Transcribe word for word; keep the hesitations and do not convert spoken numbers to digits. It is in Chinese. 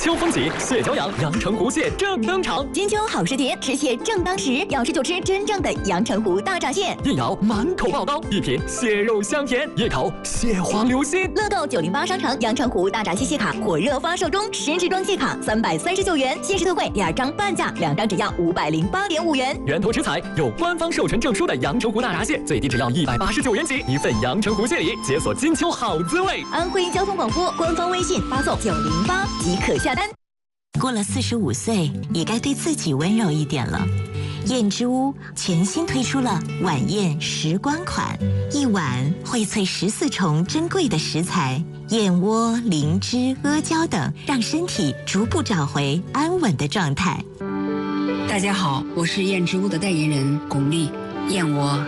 秋风起，蟹脚痒，阳澄湖蟹正登场。 金秋好时节，吃蟹正当时，要吃就吃真正的阳澄湖大闸蟹。 一咬满口爆刀，一品蟹肉香甜，一口蟹黄流心。 乐购九零八商城阳澄湖大闸蟹蟹卡火热发售中，十支装蟹卡三百三十九元，限时特惠两张半价，两张只要五百零八点五元。 源头食材有官方授权证书的阳澄湖大闸蟹，最低只要一百八十九元起，一份阳澄湖蟹礼，解锁金秋好滋味。 安徽交通广播官方微信发送九零八即可下单。 过了四十五岁，也该对自己温柔一点了。燕之屋全新推出了晚宴时光款，一碗荟萃十四重珍贵的食材，燕窝、灵芝、阿胶等，让身体逐步找回安稳的状态。 大家好，我是燕之屋的代言人巩俐。燕窝